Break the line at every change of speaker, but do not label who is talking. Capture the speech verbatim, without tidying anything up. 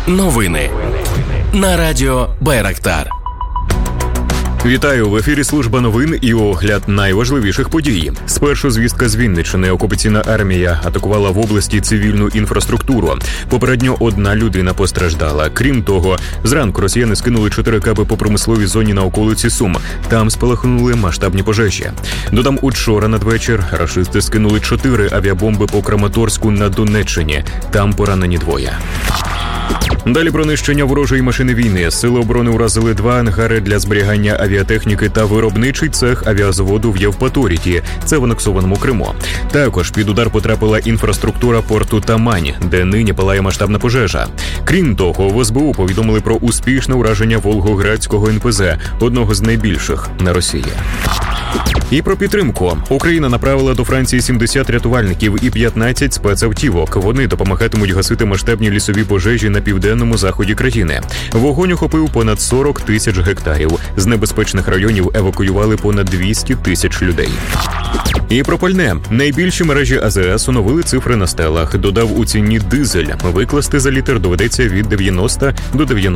Новини на радіо Байрактар.
Вітаю! В ефірі служба новин і огляд найважливіших подій. Спершу звістка з Вінниччини. Окупаційна армія атакувала в області цивільну інфраструктуру. Попередньо одна людина постраждала. Крім того, зранку росіяни скинули чотири каби по промисловій зоні на околиці Сум. Там спалахнули масштабні пожежі. Додам, учора надвечір рашисти скинули чотири авіабомби по Краматорську на Донеччині. Там поранені двоє. Далі про нищення ворожої машини війни. Сили оборони уразили два ангари для зберігання авіатехніки та виробничий цех авіазаводу в Євпаторії. Це в анексованому Криму. Також під удар потрапила інфраструктура порту Тамань, де нині палає масштабна пожежа. Крім того, в ес бе у повідомили про успішне ураження Волгоградського ен пе зе, одного з найбільших на Росії. І про підтримку. Україна направила до Франції сімдесят рятувальників і п'ятнадцять спецавтівок. Вони допомагатимуть гасити масштабні лісові пожежі на південному заході країни. Вогонь охопив понад сорок тисяч гектарів. З небезпечних районів евакуювали понад двісті тисяч людей. І про пальне. Найбільші мережі а зе ес оновили цифри на стелах. Додав, у ціні дизель. Викласти за літр доведеться від дев'яносто до дев'яносто